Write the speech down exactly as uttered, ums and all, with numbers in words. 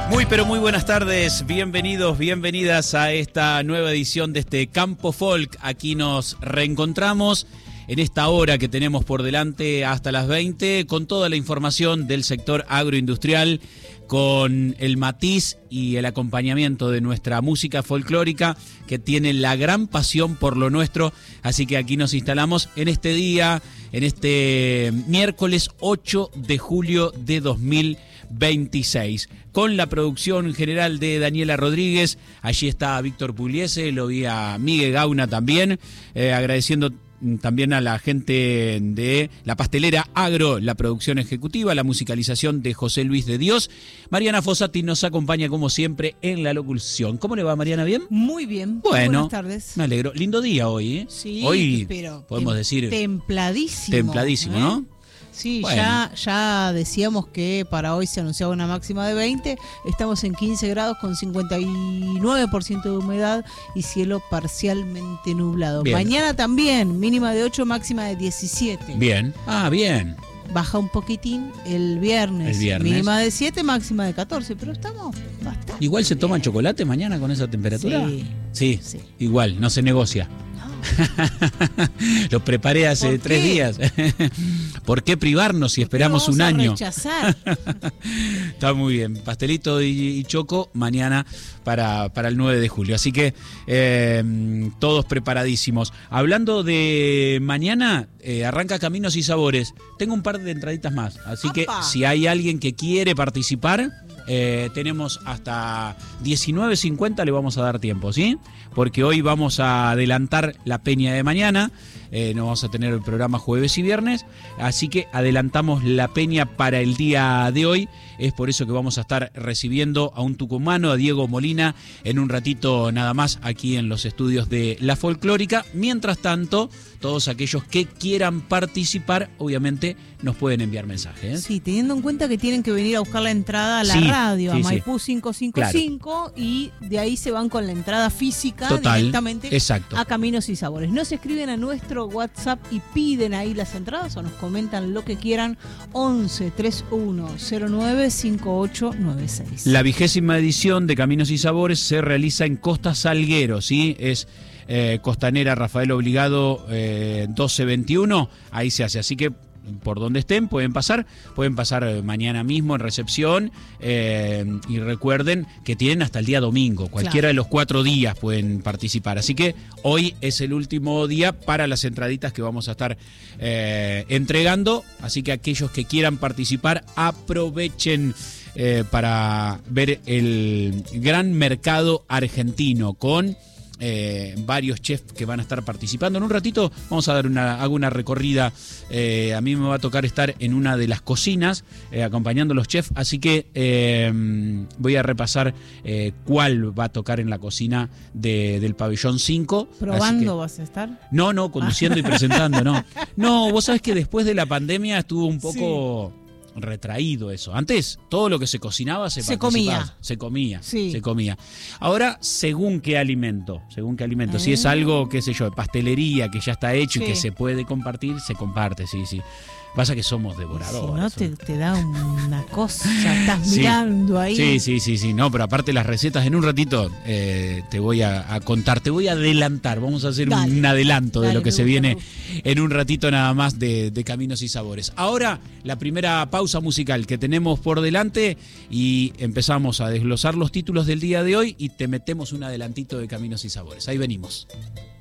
Muy pero muy buenas tardes, bienvenidos, bienvenidas a esta nueva edición de este Campo Folk. Aquí nos reencontramos en esta hora que tenemos por delante hasta las veinte con toda la información del sector agroindustrial, con el matiz y el acompañamiento de nuestra música folclórica que tiene la gran pasión por lo nuestro. Así que aquí nos instalamos en este día, en este miércoles ocho de julio de dos mil veintiséis, con la producción general de Daniela Rodríguez. Allí está Víctor Pugliese, lo vi a Miguel Gauna también, eh, agradeciendo también a la gente de la pastelera Agro, la producción ejecutiva, la musicalización de José Luis de Dios. Mariana Fossati nos acompaña como siempre en la locución. ¿Cómo le va, Mariana? ¿Bien? Muy bien. Bueno, buenas tardes. Me alegro. Lindo día hoy, ¿eh? Sí, hoy pero podemos tem decir templadísimo. Templadísimo, ¿eh? ¿no? Sí, bueno. ya, ya decíamos que para hoy se anunciaba una máxima de veinte, estamos en quince grados con cincuenta y nueve por ciento de humedad y cielo parcialmente nublado. Bien. Mañana también, mínima de ocho, máxima de diecisiete. Bien, ah, bien. Baja un poquitín el viernes, El viernes. mínima de siete, máxima de catorce, pero estamos bastante ¿Igual se toman bien. chocolate mañana con esa temperatura? Sí. Sí, Sí. igual, no se negocia. Lo preparé hace ¿Por tres qué? días. ¿Por qué privarnos si esperamos ¿Por qué un vamos a año? rechazar? Está muy bien. Pastelito y, y choco mañana para, para el nueve de julio. Así que eh, todos preparadísimos. Hablando de mañana, eh, arranca Caminos y Sabores. Tengo un par de entraditas más. Así que ¡Apa! si hay alguien que quiere participar, eh, tenemos hasta diecinueve cincuenta, le vamos a dar tiempo, ¿sí? Porque hoy vamos a adelantar la peña de mañana. Eh, no vamos a tener el programa jueves y viernes, así que adelantamos la peña para el día de hoy. Es por eso que vamos a estar recibiendo a un tucumano, a Diego Molina, en un ratito nada más aquí en los estudios de La Folclórica. Mientras tanto, todos aquellos que quieran participar, obviamente nos pueden enviar mensajes, ¿eh? Sí, teniendo en cuenta que tienen que venir a buscar la entrada a la Sí, radio, sí, a sí. Maipú quinientos cincuenta y cinco, y de ahí se van con la entrada física Total, directamente exacto. a Caminos y Sabores. Nos escriben a nuestro WhatsApp y piden ahí las entradas o nos comentan lo que quieran. Once treinta y uno cero nueve cincuenta y ocho noventa y seis. La vigésima edición de Caminos y Sabores se realiza en Costa Salguero, ¿sí? Es eh, Costanera Rafael Obligado eh, doce veintiuno, ahí se hace. Así que por donde estén pueden pasar, pueden pasar mañana mismo en recepción, eh, y recuerden que tienen hasta el día domingo, cualquiera claro. de los cuatro días pueden participar. Así que hoy es el último día para las entraditas que vamos a estar eh, entregando, así que aquellos que quieran participar aprovechen eh, para ver el gran mercado argentino con Eh, varios chefs que van a estar participando. En un ratito vamos a dar una, hago una recorrida. Eh, a mí me va a tocar estar en una de las cocinas eh, acompañando a los chefs, así que eh, voy a repasar eh, cuál va a tocar en la cocina de, del pabellón cinco. ¿Probando que, vas a estar? No, no, conduciendo y presentando, no. No, vos sabés que después de la pandemia estuvo un poco... Sí. retraído eso. Antes todo lo que se cocinaba se, se comía. Se comía, sí. se comía. Ahora, según qué alimento, según qué alimento. Eh. Si es algo, qué sé yo, de pastelería que ya está hecho sí. y que se puede compartir, se comparte, sí, sí. Pasa que somos devoradores. Si no, te, te da una cosa, estás sí. mirando ahí. Sí, sí, sí, sí. No, pero aparte las recetas, en un ratito eh, te voy a, a contar, te voy a adelantar. Vamos a hacer Dale. un adelanto Dale, de lo que se gusta, viene en un ratito nada más de, de Caminos y Sabores. Ahora, la primera pausa musical que tenemos por delante y empezamos a desglosar los títulos del día de hoy y te metemos un adelantito de Caminos y Sabores. Ahí venimos.